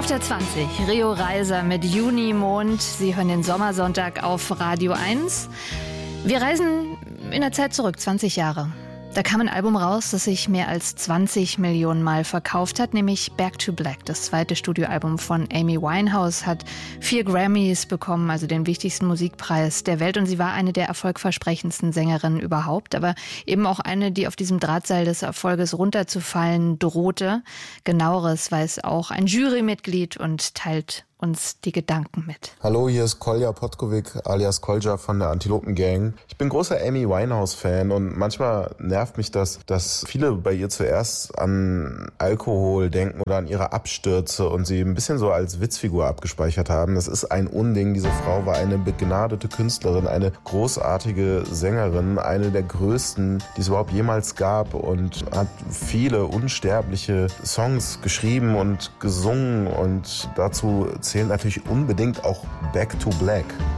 Auf der 20, Rio Reiser mit Junimond. Sie hören den Sommersonntag auf Radio 1. Wir reisen in der Zeit zurück, 20 Jahre. Da kam ein Album raus, das sich mehr als 20 Millionen Mal verkauft hat, nämlich Back to Black. Das zweite Studioalbum von Amy Winehouse hat 4 Grammys bekommen, also den wichtigsten Musikpreis der Welt. Und sie war eine der erfolgversprechendsten Sängerinnen überhaupt, aber eben auch eine, die auf diesem Drahtseil des Erfolges runterzufallen drohte. Genaueres weiß auch ein Jurymitglied und teilt uns die Gedanken mit. Hallo, hier ist Kolja Potkovic alias Kolja von der Antilopen Gang. Ich bin großer Amy Winehouse-Fan und manchmal nervt mich das, dass viele bei ihr zuerst an Alkohol denken oder an ihre Abstürze und sie ein bisschen so als Witzfigur abgespeichert haben. Das ist ein Unding. Diese Frau war eine begnadete Künstlerin, eine großartige Sängerin, eine der größten, die es überhaupt jemals gab und hat viele unsterbliche Songs geschrieben und gesungen und dazu zählt natürlich unbedingt auch Back to Black.